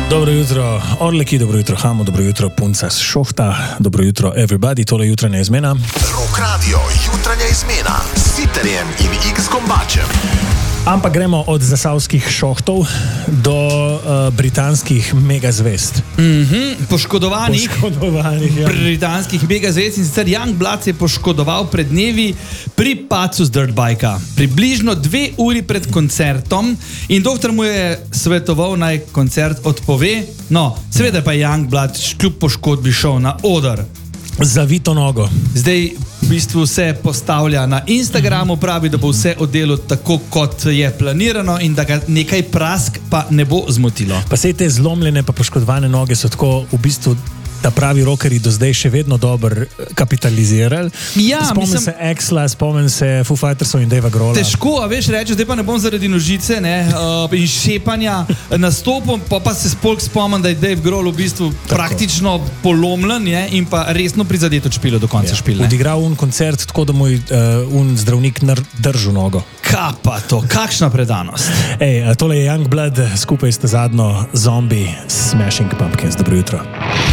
Dobro jutro, Orleki, dobro jutro, Hamo, dobro jutro, punca z Šohta, dobro jutro, everybody, tole jutranja izmena. Rock Radio, jutranja izmena s Siterjem in X Gombačem. Ampak gremo od zasavskih šohtov do britanskih megazvest. Poškodovanih ja. britanskih megazvest, in sicer Youngblood se je poškodoval pred dnevi pri padcu z dirtbajka. Približno 2 uri pred koncertom in doktor mu je svetoval, naj koncert odpove. No, seveda pa je Youngblood kljub poškodbi šel na oder. Zavito nogo. Zdaj v bistvu se postavlja na Instagramu, pravi, da bo vse oddelal tako, kot je planirano in da ga nekaj prask pa ne bo zmotilo. Pa sej te zlomljene pa poškodovane noge so tako v bistvu da pravi rockerji do zdaj še vedno dobro kapitalizirali. Ja, spomnim se Axla, spomnim se Foo Fightersov in Davea Grohla. Težko, a veš, reči, zdaj pa ne bom zaradi nožice in šepanja nastopom, pa se spomnim, da je Dave Grohl v bistvu praktično polomljen in pa resno prizadet od špila do konca špila. Odigral koncert tako, da mu je zdravnik držal nogo. Kaj pa to? Kakšna predanost? Tole je Youngblood, skupaj sta zadnjo Zombie Smashing Pumpkins. Dobro jutro.